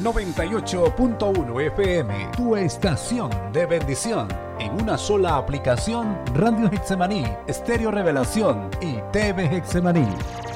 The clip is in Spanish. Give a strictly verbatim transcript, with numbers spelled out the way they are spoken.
noventa y ocho punto uno F M, tu estación de bendición. En una sola aplicación, Radio Getsemaní, Estéreo Revelación y T V Getsemaní.